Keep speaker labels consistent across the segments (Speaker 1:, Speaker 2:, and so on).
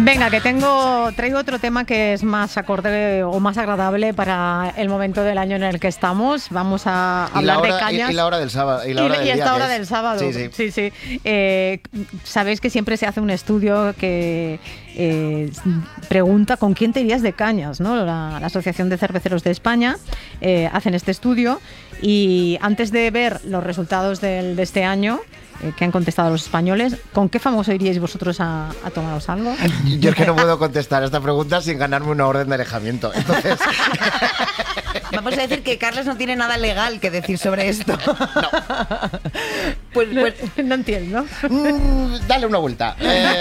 Speaker 1: Venga, que traigo otro tema que es más acorde o más agradable para el momento del año en el que estamos. Vamos a hablar de cañas.
Speaker 2: Y la hora del sábado.
Speaker 1: Y esta hora del sábado. Sí. Sabéis que siempre se hace un estudio que pregunta con quién te irías de cañas, ¿no? La Asociación de Cerveceros de España hacen este estudio y antes de ver los resultados de este año, que han contestado los españoles, ¿con qué famoso iríais vosotros a tomaros algo?
Speaker 2: Yo es que no puedo contestar esta pregunta sin ganarme una orden de alejamiento. Entonces...
Speaker 3: Vamos a decir que Carles no tiene nada legal que decir sobre esto.
Speaker 2: No.
Speaker 3: Pues
Speaker 1: no entiendo.
Speaker 2: Dale una vuelta.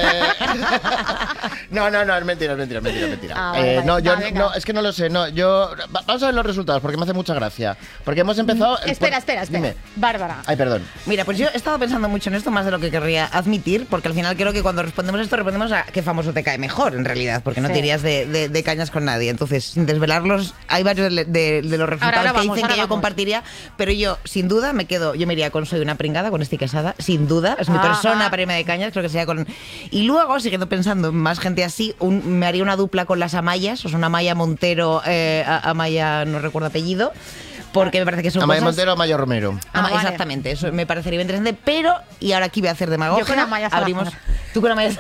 Speaker 2: No, es mentira. Es que no lo sé. Vamos a ver los resultados porque me hace mucha gracia. Porque hemos empezado...
Speaker 1: Espera.
Speaker 2: Dime.
Speaker 1: Bárbara.
Speaker 2: Ay, perdón.
Speaker 3: Mira, pues yo he estado pensando mucho en esto, más de lo que querría admitir, porque al final creo que cuando respondemos esto, respondemos a qué famoso te cae mejor, en realidad, porque no te irías de cañas con nadie. Entonces, sin desvelarlos, hay varios de los resultados que dicen que yo compartiría, pero yo, sin duda, yo me iría con Soy una pringada, con Esti Quesada, sin duda, es mi persona para irme de cañas, creo que sería con... Y luego, siguiendo pensando en más gente así, me haría una dupla con las Amayas, o sea, una Amaya Montero, Amaya, no recuerdo apellido, porque me parece que son
Speaker 2: Amaya
Speaker 3: cosas...
Speaker 2: Montero, Amaya Romero.
Speaker 1: Vale.
Speaker 3: Exactamente, eso me parecería interesante, pero, y ahora aquí voy a hacer demagogia.
Speaker 1: Yo con Amaya
Speaker 3: abrimos. Tú con Amaya.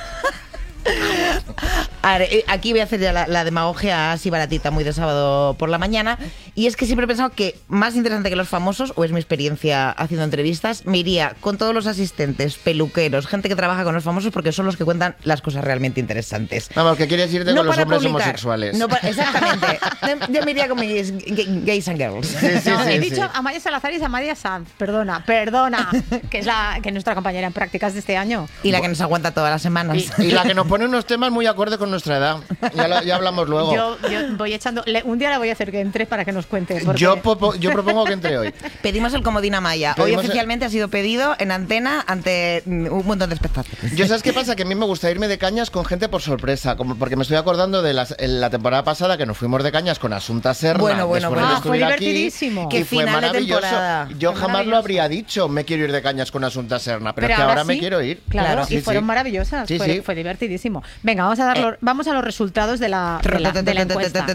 Speaker 3: A ver, aquí voy a hacer ya la demagogia así baratita, muy de sábado por la mañana. Y es que siempre he pensado que más interesante que los famosos, o es mi experiencia haciendo entrevistas, me iría con todos los asistentes, peluqueros, gente que trabaja con los famosos, porque son los que cuentan las cosas realmente interesantes.
Speaker 2: Vamos, que quieres irte con los hombres homosexuales.
Speaker 3: Exactamente. Yo me iría con mis gays and girls.
Speaker 2: Sí,
Speaker 1: he dicho Amaya Salazar y Amaya Sanz. Perdona. Que es nuestra compañera en prácticas de este año.
Speaker 3: Y la que nos aguanta todas las semanas.
Speaker 2: Y la que nos pone unos temas muy acorde con nuestra edad. Ya hablamos luego.
Speaker 1: Yo voy echando... Un día la voy a hacer que entre para que nos cuente. Porque...
Speaker 2: Yo propongo que entre hoy.
Speaker 3: Pedimos el comodín Amaya. Hoy oficialmente ha sido pedido en antena ante un montón de espectadores.
Speaker 2: Yo, ¿sabes qué pasa? Que a mí me gusta irme de cañas con gente por sorpresa, porque me estoy acordando de la temporada pasada que nos fuimos de cañas con Asunta Serna.
Speaker 3: Bueno.
Speaker 1: Fue divertidísimo.
Speaker 2: Y fue maravilloso. Yo jamás lo habría dicho, me quiero ir de cañas con Asunta Serna, pero es que ahora me quiero ir.
Speaker 1: Claro, y fueron maravillosas. Fue divertidísimo. Venga, vamos a los resultados de la encuesta.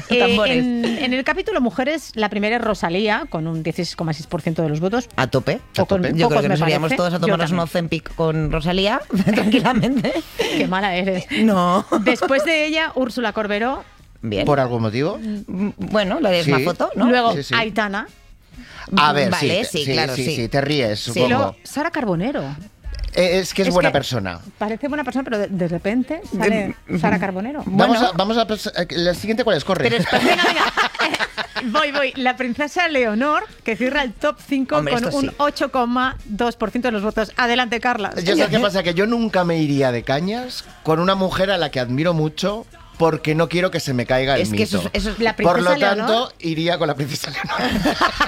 Speaker 1: En el capítulo Mujeres, la primera es Rosalía, con un 16,6% de los votos.
Speaker 3: A tope.
Speaker 2: A tope.
Speaker 3: Yo creo que nos iríamos todos a tomarnos un Ozempic con Rosalía, tranquilamente.
Speaker 1: Qué mala eres.
Speaker 3: No.
Speaker 1: Después de ella, Úrsula Corberó.
Speaker 3: Bien.
Speaker 2: ¿Por algún motivo?
Speaker 3: Bueno, le harías una foto, ¿no?
Speaker 1: Luego,
Speaker 2: Sí.
Speaker 1: Aitana.
Speaker 2: A ver,
Speaker 3: vale,
Speaker 2: claro, te ríes, supongo.
Speaker 1: Y luego, Sara Carbonero.
Speaker 2: Es que es buena persona.
Speaker 1: Parece buena persona, pero de repente sale Sara Carbonero.
Speaker 2: Vamos a la siguiente, ¿cuál es? Corre.
Speaker 1: Pero venga. Voy. La princesa Leonor, que cierra el top 5 con un 8,2% de los votos. Adelante, Carla.
Speaker 2: Yo sé qué pasa, que yo nunca me iría de cañas con una mujer a la que admiro mucho, porque no quiero que se me caiga el mito.
Speaker 3: Eso es
Speaker 1: la princesa
Speaker 2: Por lo
Speaker 1: Leonor.
Speaker 2: tanto, iría con la princesa Leonor.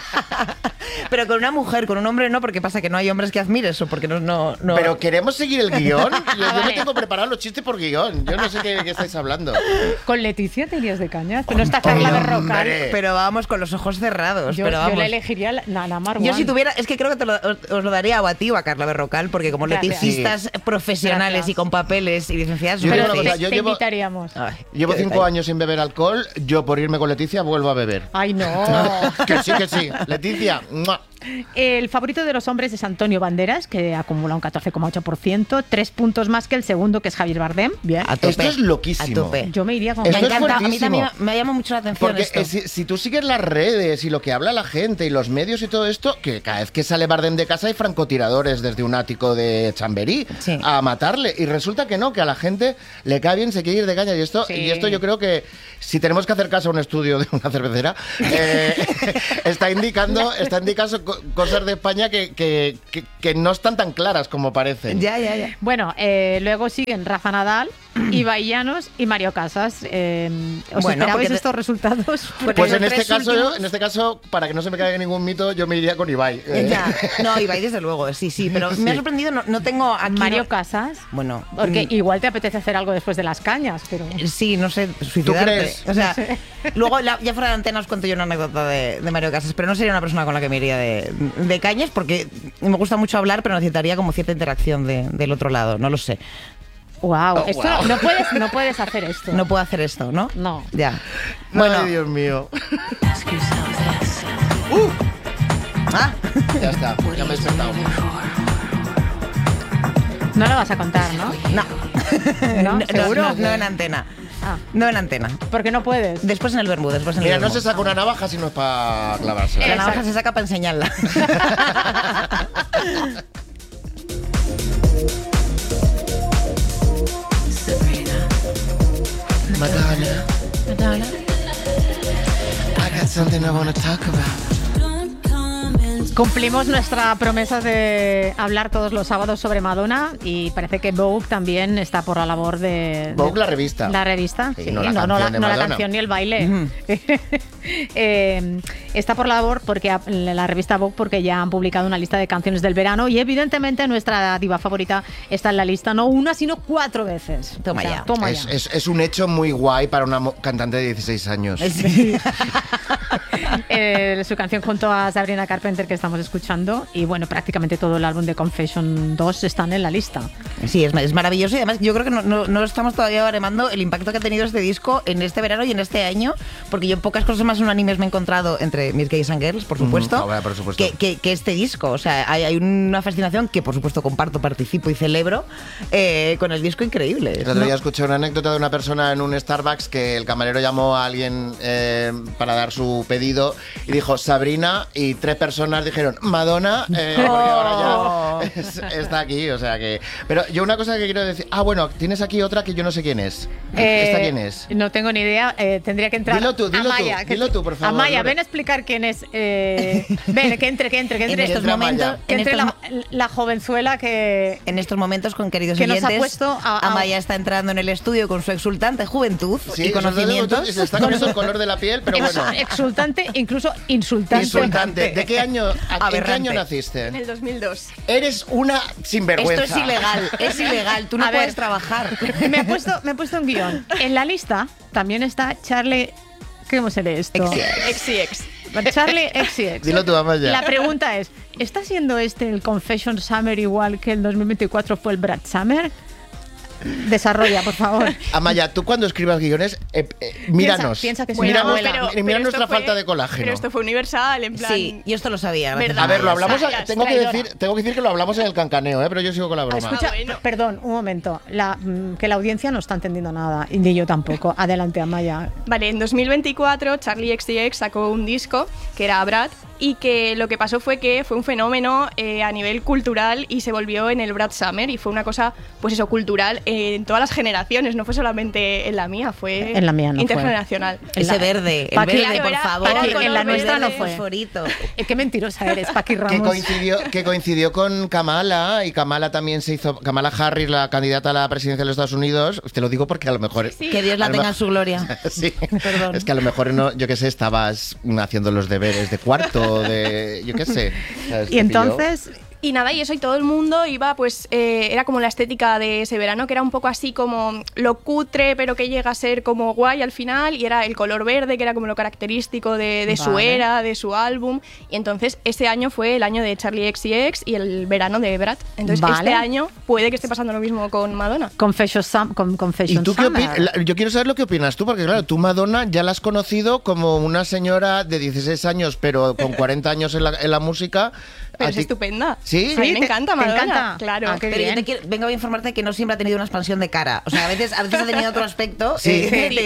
Speaker 3: Pero con una mujer, con un hombre no, porque pasa que no hay hombres que admires o porque no...
Speaker 2: Pero queremos seguir el guión. Yo
Speaker 1: Vale.
Speaker 2: me tengo preparado los chistes por guión. Yo no sé qué estáis hablando.
Speaker 1: Con Leticia te irías de cañas. Pero no está Carla Berrocal.
Speaker 3: Pero vamos, con los ojos cerrados.
Speaker 1: Yo la elegiría la Marwan.
Speaker 3: Yo si tuviera, es que creo que os lo daría a ti o a Carla Berrocal, porque como leticistas profesionales y con papeles y licenciadas...
Speaker 2: Yo
Speaker 1: Pero
Speaker 2: digo una cosa,
Speaker 1: te invitaríamos.
Speaker 2: Llevo 5 años sin beber alcohol. Yo, por irme con Leticia, vuelvo a beber.
Speaker 1: Ay, no.
Speaker 2: Que sí. Leticia, ¡mua!
Speaker 1: El favorito de los hombres es Antonio Banderas, que acumula un 14,8%, 3 puntos más que el segundo, que es Javier Bardem. Bien.
Speaker 3: A tope.
Speaker 2: Esto es loquísimo.
Speaker 3: A tope.
Speaker 1: Yo me iría con
Speaker 2: Esto
Speaker 3: Me
Speaker 2: es
Speaker 3: encanta, a mí
Speaker 2: fuertísimo.
Speaker 3: también me llama mucho la atención
Speaker 2: Porque
Speaker 3: esto.
Speaker 2: si tú sigues las redes y lo que habla la gente y los medios y todo esto, que cada vez que sale Bardem de casa hay francotiradores desde un ático de Chamberí a matarle. Y resulta que no, que a la gente le cae bien, se quiere ir de caña. Y esto yo creo que si tenemos que hacer caso a un estudio de una cervecera, está indicando cosas de España que no están tan claras como parecen.
Speaker 3: Ya.
Speaker 1: Bueno, luego siguen Rafa Nadal, Ibai Llanos y Mario Casas. ¿Os esperabais estos resultados?
Speaker 2: Pues en este caso, para que no se me caiga ningún mito, yo me iría con Ibai.
Speaker 3: No, Ibai desde luego, sí, pero me ha sorprendido, no tengo aquí...
Speaker 1: Mario Casas.
Speaker 3: Bueno.
Speaker 1: Porque igual te apetece hacer algo después de las cañas, pero...
Speaker 3: Sí, no sé, suicidarte.
Speaker 2: ¿Tú crees?
Speaker 3: O sea, luego ya fuera de antena os cuento yo una anécdota de Mario Casas, pero no sería una persona con la que me iría de cañas, porque me gusta mucho hablar, pero necesitaría como cierta interacción del otro lado, no lo sé.
Speaker 1: Wow, esto wow. No puedes hacer esto.
Speaker 3: No puedo hacer esto, ¿no?
Speaker 1: No.
Speaker 3: Ya.
Speaker 2: Bueno, ay, Dios mío. Ya está, ya me he despertado.
Speaker 1: No lo vas a contar, ¿no?
Speaker 3: No. ¿Seguro? No en antena. No en antena.
Speaker 1: ¿Por qué no puedes?
Speaker 3: Después en el vermú.
Speaker 2: Mira, no se saca una navaja si no es para clavarse.
Speaker 3: La navaja se saca para enseñarla.
Speaker 2: Madonna. I got something I want to talk about.
Speaker 1: Cumplimos nuestra promesa de hablar todos los sábados sobre Madonna y parece que Vogue también está por la labor de...
Speaker 2: Vogue, la revista.
Speaker 1: La revista, sí. No la canción ni el baile. Está por la labor porque la revista Vogue porque ya han publicado una lista de canciones del verano y evidentemente nuestra diva favorita está en la lista no una, sino 4 veces.
Speaker 3: Toma ya.
Speaker 2: Es un hecho muy guay para una cantante de 16 años.
Speaker 1: Sí. Su canción junto a Sabrina Carpenter que estamos escuchando y bueno, prácticamente todo el álbum de Confession 2 están en la lista.
Speaker 3: Sí, es maravilloso y además yo creo que no estamos todavía baremando el impacto que ha tenido este disco en este verano y en este año, porque yo pocas cosas más unánimes me he encontrado entre mis gays and girls, por supuesto,
Speaker 2: por supuesto.
Speaker 3: Que este disco. O sea, hay una fascinación que por supuesto comparto, participo y celebro con el disco increíble.
Speaker 2: El otro día escuché una anécdota de una persona en un Starbucks que el camarero llamó a alguien para dar su pedido y dijo Sabrina y 3 personas dijeron Madonna, porque ahora ya está aquí, o sea que... Pero yo una cosa que quiero decir... bueno, tienes aquí otra que yo no sé quién es. ¿Esta quién es?
Speaker 1: No tengo ni idea, tendría que entrar...
Speaker 2: Dilo tú, por favor.
Speaker 1: Amaya, ven a explicar quién es. Ven, que entre.
Speaker 3: En estos momentos...
Speaker 1: Que entre la jovenzuela que...
Speaker 3: En estos momentos, con queridos
Speaker 1: que
Speaker 3: oyentes,
Speaker 1: nos ha puesto
Speaker 3: Amaya está entrando en el estudio con su exultante juventud y conocimientos.
Speaker 2: Se está cambiando el color de la piel, pero bueno.
Speaker 1: Exultante, incluso insultante.
Speaker 2: ¿De qué año? ¿En qué año naciste?
Speaker 4: En el 2002.
Speaker 2: Eres una sinvergüenza.
Speaker 3: Esto es ilegal. Tú no puedes trabajar.
Speaker 1: Me he puesto un guión. En la lista también está Charlie... ¿Cómo se lee esto?
Speaker 4: XCX.
Speaker 1: Charlie XCX.
Speaker 2: Dilo tú, Amaya.
Speaker 1: La pregunta es, ¿está siendo el Confession Summer igual que el 2024 fue el Brad Summer? Desarrolla, por favor.
Speaker 2: Amaya, tú cuando escribas guiones, míranos.
Speaker 1: Piensa que es
Speaker 2: mira
Speaker 1: mira
Speaker 2: nuestra falta de colágeno.
Speaker 4: Pero esto fue universal, en plan...
Speaker 3: Sí, yo esto lo sabía.
Speaker 2: A ver, lo hablamos... Tengo que decir que lo hablamos en el cancaneo, pero yo sigo con la broma.
Speaker 1: Escucha, perdón, un momento. Que la audiencia no está entendiendo nada, y ni yo tampoco. Adelante, Amaya.
Speaker 4: Vale, en 2024 Charlie XCX sacó un disco que era Brad, y que lo que pasó fue que fue un fenómeno a nivel cultural y se volvió en el Brad Summer y fue una cosa, pues eso, cultural en todas las generaciones, no fue solamente en la mía, fue
Speaker 1: en la mía no
Speaker 4: intergeneracional.
Speaker 1: Fue.
Speaker 3: Ese verde, por favor.
Speaker 1: En la nuestra no fue. Qué mentirosa eres, Paqui Ramos.
Speaker 2: Que coincidió con Kamala, y Kamala también se hizo, Kamala Harris, la candidata a la presidencia de los Estados Unidos, te lo digo porque a lo mejor...
Speaker 3: Sí. Que Dios la tenga en su gloria.
Speaker 2: Sí, perdón. Es que a lo mejor, yo qué sé, estabas haciendo los deberes de cuarto, yo qué sé.
Speaker 1: Y entonces...
Speaker 4: Y nada, y eso, y todo el mundo iba, pues, era como la estética de ese verano, que era un poco así como lo cutre, pero que llega a ser como guay al final, y era el color verde, que era como lo característico de su era, de su álbum, y entonces ese año fue el año de Charlie XCX y el verano de Brad. Entonces este año puede que esté pasando lo mismo con Madonna.
Speaker 1: Confession
Speaker 2: ¿Y tú qué opinas? Yo quiero saber lo que opinas tú, porque claro, tú Madonna ya la has conocido como una señora de 16 años, pero con 40 años en la música.
Speaker 4: Pero es estupenda.
Speaker 2: ¿Sí?
Speaker 4: A mí me encanta Madonna.
Speaker 1: ¿Te encanta?
Speaker 4: Claro.
Speaker 3: Pero yo vengo a informarte que no siempre ha tenido una expansión de cara. O sea, a veces ha tenido otro aspecto.
Speaker 2: Sí.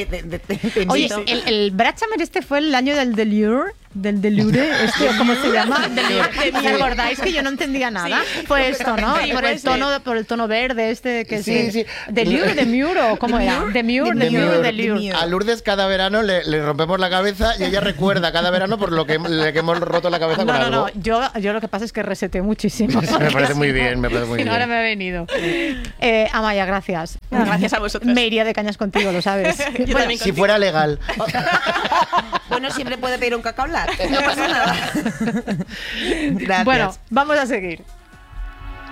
Speaker 1: Oye, el Brad Summer fue el año del Delure. Del Delure, ¿cómo se llama? ¿Me acordáis que yo no entendía nada? Sí, fue esto, ¿no? Por el tono verde que
Speaker 2: sí.
Speaker 1: ¿Delure, Demure o cómo era? Demure.
Speaker 2: A Lourdes cada verano le rompemos la cabeza y ella recuerda cada verano por lo que le hemos roto la cabeza con algo.
Speaker 1: No, yo lo que pasa es que reseté muchísimo.
Speaker 2: Me parece muy bien,
Speaker 1: Ahora me ha venido. Amaya, gracias.
Speaker 4: Gracias a vosotros.
Speaker 1: Me iría de cañas contigo, lo sabes.
Speaker 4: Bueno,
Speaker 2: si fuera legal.
Speaker 3: Bueno, siempre puede pedir un cacao latte. No pasa nada. Gracias.
Speaker 1: Bueno, vamos a seguir.